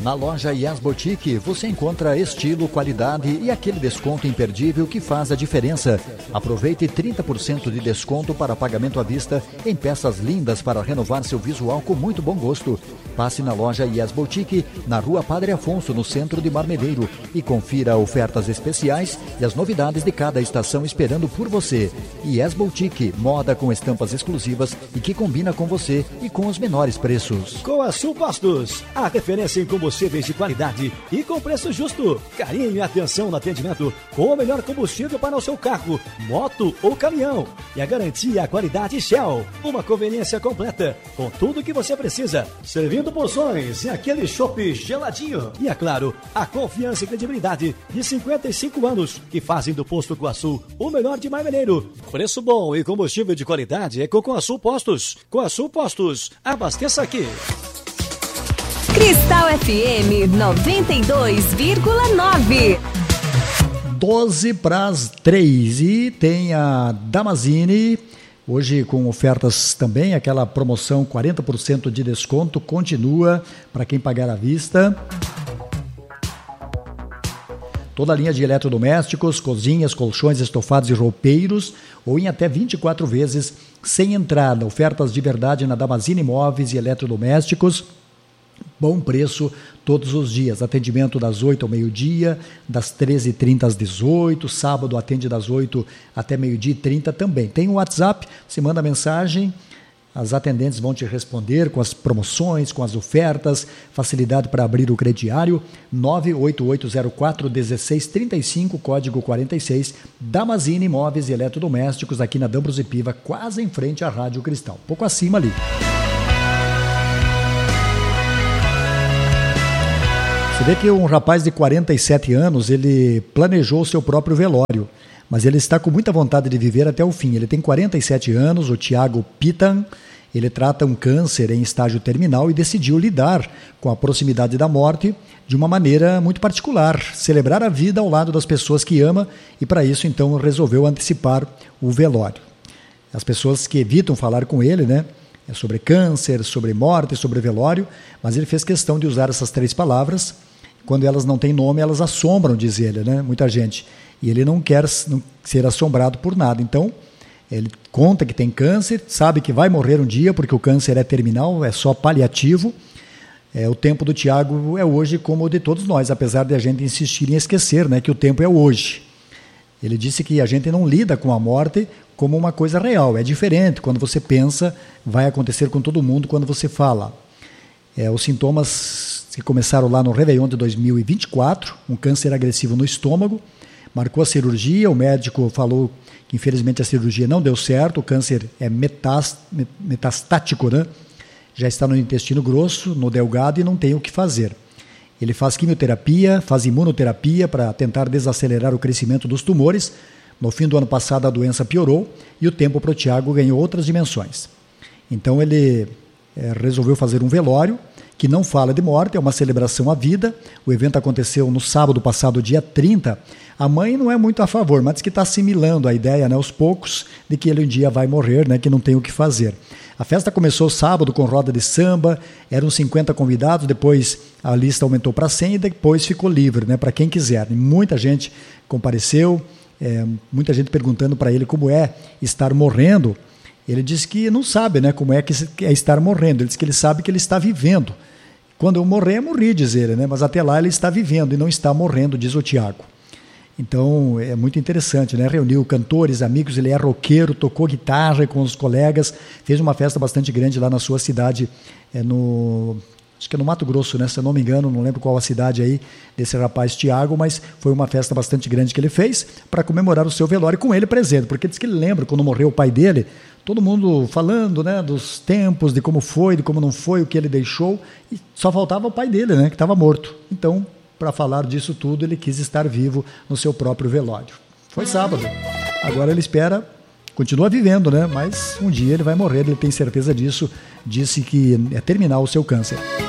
Na loja Yes Boutique você encontra estilo, qualidade e aquele desconto imperdível que faz a diferença. Aproveite 30% de desconto para pagamento à vista em peças lindas para renovar seu visual com muito bom gosto. Passe na loja Yes Boutique, na Rua Padre Afonso, no centro de Marmeleiro, e confira ofertas especiais e as novidades de cada estação esperando por você. Yes Boutique, moda com estampas exclusivas e que combina com você e com os menores preços. Coaçu Postos, a referência em combustíveis de qualidade e com preço justo. Carinho e atenção no atendimento com o melhor combustível para o seu carro, moto ou caminhão. E a garantia e a qualidade Shell. Uma conveniência completa com tudo o que você precisa, servindo porções e aquele chopp geladinho. E é claro, a confiança e credibilidade de 55 anos que fazem do Posto Coaçu o melhor de Marmeleiro. Preço bom e combustível de qualidade é com Coaçu Postos. Coaçu Postos, abasteça aqui. Cristal FM 92,9. 2:03 e tem a Damasini, hoje com ofertas também, aquela promoção 40% de desconto, continua para quem pagar à vista. Toda a linha de eletrodomésticos, cozinhas, colchões, estofados e roupeiros, ou em até 24 vezes sem entrada. Ofertas de verdade na Damasini Móveis e Eletrodomésticos. Bom preço todos os dias, atendimento das 8 ao meio-dia, das 13h30 às 18h, sábado atende das 8 até meio-dia e 30 também. Tem o WhatsApp, você manda mensagem, as atendentes vão te responder com as promoções, com as ofertas, facilidade para abrir o crediário, 98804-1635, código 46, Damasini Imóveis e Eletrodomésticos, aqui na D'Ambros e Piva, quase em frente à Rádio Cristal, um pouco acima ali. Você vê que um rapaz de 47 anos, ele planejou o seu próprio velório, mas ele está com muita vontade de viver até o fim. Ele tem 47 anos, o Tiago Pitan, ele trata um câncer em estágio terminal e decidiu lidar com a proximidade da morte de uma maneira muito particular, celebrar a vida ao lado das pessoas que ama e para isso então resolveu antecipar o velório. As pessoas que evitam falar com ele, né? É sobre câncer, sobre morte, sobre velório, mas ele fez questão de usar essas 3 palavras. Quando elas não têm nome, elas assombram, diz ele, né? Muita gente. E ele não quer ser assombrado por nada. Então, ele conta que tem câncer, sabe que vai morrer um dia, porque o câncer é terminal, é só paliativo. O tempo do Tiago é hoje como o de todos nós, apesar de a gente insistir em esquecer, né, que o tempo é hoje. Ele disse que a gente não lida com a morte como uma coisa real. É diferente quando você pensa, vai acontecer com todo mundo quando você fala. Os sintomas que começaram lá no Réveillon de 2024, um câncer agressivo no estômago, marcou a cirurgia, o médico falou que infelizmente a cirurgia não deu certo, o câncer é metastático, né? Já está no intestino grosso, no delgado e não tem o que fazer. Ele faz quimioterapia, faz imunoterapia para tentar desacelerar o crescimento dos tumores. No fim do ano passado a doença piorou e o tempo para o Tiago ganhou outras dimensões. Então ele resolveu fazer um velório, que não fala de morte, é uma celebração à vida. O evento aconteceu no sábado passado, dia 30. A mãe não é muito a favor, mas diz que está assimilando a ideia, né, aos poucos, de que ele um dia vai morrer, né, que não tem o que fazer. A festa começou sábado com roda de samba, eram 50 convidados, depois a lista aumentou para 100 e depois ficou livre, né, para quem quiser. E muita gente compareceu, muita gente perguntando para ele como é estar morrendo. Ele disse que não sabe, né, como é que é estar morrendo, ele disse que ele sabe que ele está vivendo. Quando eu morrer, eu morri, diz ele, né? Mas até lá ele está vivendo e não está morrendo, diz o Tiago. Então, é muito interessante, né? Reuniu cantores, amigos, ele é roqueiro, tocou guitarra com os colegas, fez uma festa bastante grande lá na sua cidade, acho que é no Mato Grosso, né? Se eu não me engano, não lembro qual a cidade aí desse rapaz Tiago, mas foi uma festa bastante grande que ele fez para comemorar o seu velório com ele presente, porque diz que ele lembra quando morreu o pai dele, todo mundo falando, né, dos tempos, de como foi, de como não foi, o que ele deixou, e só faltava o pai dele, né, que estava morto. Então, para falar disso tudo, ele quis estar vivo no seu próprio velório. Foi sábado. Agora ele espera, continua vivendo, né, mas um dia ele vai morrer, ele tem certeza disso, disse que é terminal o seu câncer.